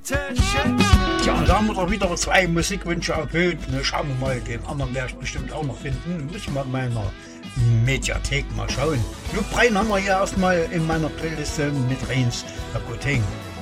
Tja, da haben wir doch wieder 2 Musikwünsche erfüllt. Ne, schauen wir mal, den anderen werde ich bestimmt auch noch finden. Muss ich mal in meiner Mediathek mal schauen. Luke Brein haben wir hier erstmal in meiner Playliste mit Reins Lakoting.